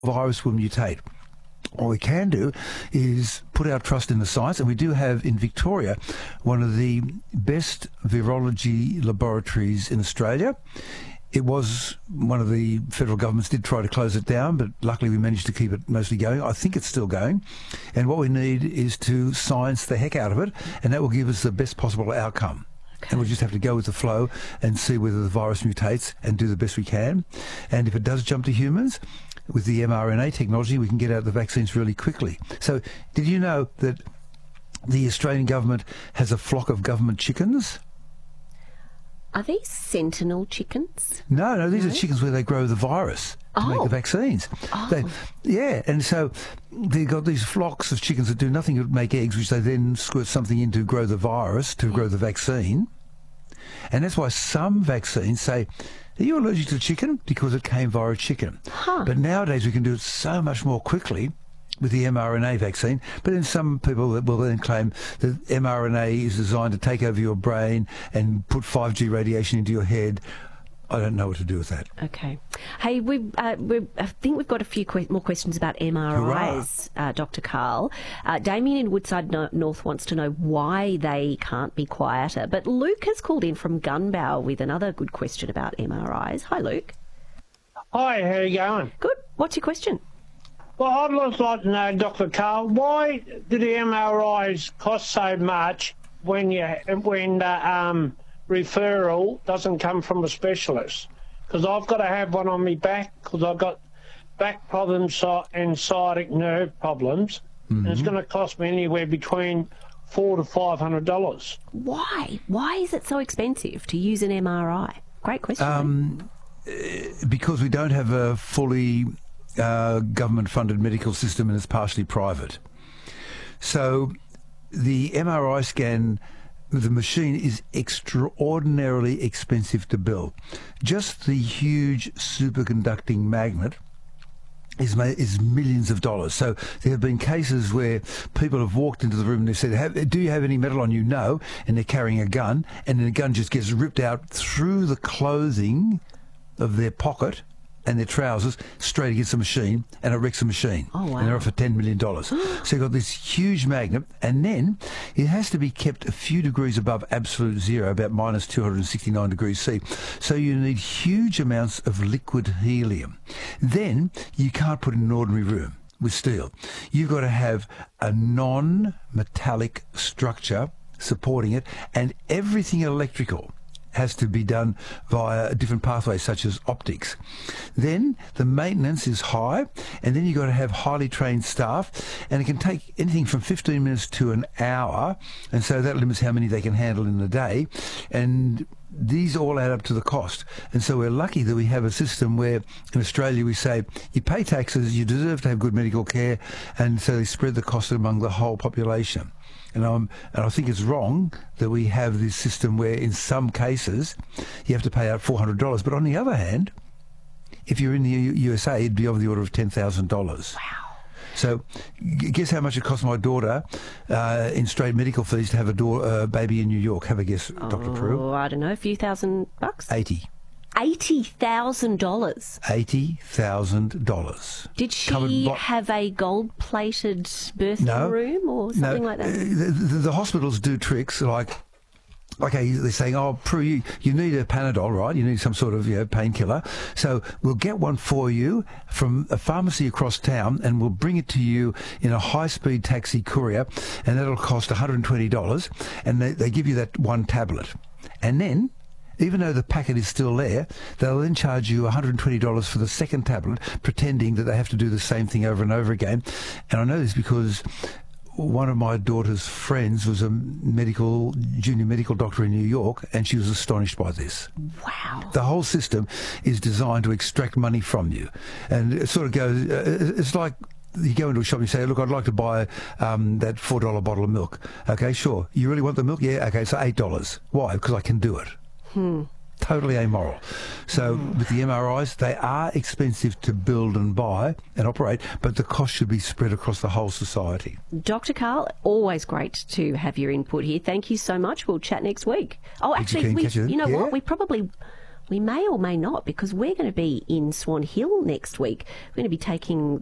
virus will mutate. What we can do is put our trust in the science, and we do have in Victoria one of the best virology laboratories in Australia. It was one of the federal governments did try to close it down, but luckily we managed to keep it mostly going. I think it's still going. And what we need is to science the heck out of it, and that will give us the best possible outcome. Okay. And we'll just have to go with the flow and see whether the virus mutates and do the best we can. And if it does jump to humans, with the mRNA technology, we can get out the vaccines really quickly. So did you know that the Australian government has a flock of government chickens? Are these sentinel chickens? No, these are chickens where they grow the virus to make the vaccines. And so they've got these flocks of chickens that do nothing but make eggs, which they then squirt something in to grow the virus, to grow the vaccine. And that's why some vaccines say, are you allergic to chicken? Because it came via a chicken. But nowadays we can do it so much more quickly with the mRNA vaccine, but then some people will then claim that mRNA is designed to take over your brain and put 5G radiation into your head. I don't know what to do with that. Okay. Hey, I think we've got a few more questions about MRIs, Dr. Karl. Damien in Woodside North wants to know why they can't be quieter. But Luke has called in from Gunbow with another good question about MRIs. Hi, Luke. Hi, how are you going? Good. What's your question? Well, I'd just like to know, Dr. Karl, why do the MRIs cost so much when the referral doesn't come from a specialist? Because I've got to have one on my back because I've got back problems and sciatic nerve problems, and it's going to cost me anywhere between $400 to $500. Why? Why is it so expensive to use an MRI? Great question. Because we don't have a fully government-funded medical system, and it's partially private. So the MRI scan, the machine is extraordinarily expensive to build. Just the huge superconducting magnet is millions of dollars. So there have been cases where people have walked into the room and they said, do you have any metal on you? No. And they're carrying a gun, and then the gun just gets ripped out through the clothing of their pocket and their trousers straight against the machine, and it wrecks the machine. Oh, wow. And they're off for $10 million. So you've got this huge magnet, and then it has to be kept a few degrees above absolute zero, about minus 269 degrees C. So you need huge amounts of liquid helium. Then you can't put it in an ordinary room with steel. You've got to have a non-metallic structure supporting it, and everything electrical has to be done via different pathways such as optics. Then the maintenance is high, and then you've got to have highly trained staff, and it can take anything from 15 minutes to an hour, and so that limits how many they can handle in a day, and these all add up to the cost. And so we're lucky that we have a system where in Australia we say you pay taxes, you deserve to have good medical care, and so they spread the cost among the whole population. And I think it's wrong that we have this system where in some cases you have to pay out $400. But on the other hand, if you're in the USA, it'd be of the order of $10,000. Wow. So guess how much it cost my daughter in straight medical fees to have a baby in New York? Have a guess, Dr. Prue. I don't know, a few $1,000? 80. $80,000. $80,000. Did she have a gold-plated birthing room or something like that? The hospitals do tricks like, okay, they're saying, oh, Prue, you need a Panadol, right? You need some sort of painkiller. So we'll get one for you from a pharmacy across town, and we'll bring it to you in a high-speed taxi courier, and that'll cost $120, and they give you that one tablet. And then, even though the packet is still there, they'll then charge you $120 for the second tablet, pretending that they have to do the same thing over and over again. And I know this because one of my daughter's friends was a junior medical doctor in New York, and she was astonished by this. Wow. The whole system is designed to extract money from you. And it sort of goes, it's like you go into a shop and you say, look, I'd like to buy that $4 bottle of milk. Okay, sure. You really want the milk? Yeah, okay, so $8. Why? Because I can do it. Totally amoral. So with the MRIs, they are expensive to build and buy and operate, but the cost should be spread across the whole society. Dr. Karl, always great to have your input here. Thank you so much. We'll chat next week. Oh, actually, what? We we may or may not, because we're going to be in Swan Hill next week. We're going to be taking